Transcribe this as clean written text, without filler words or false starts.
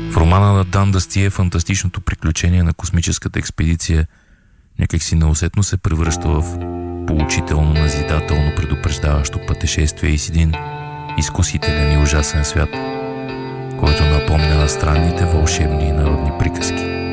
В романа на Дан Дастие фантастичното приключение на космическата експедиция някакси неусетно се превръща в поучително, назидателно, предупреждаващо пътешествие из един изкусителен и ужасен свят, който напомня на странните, вълшебни и народни приказки.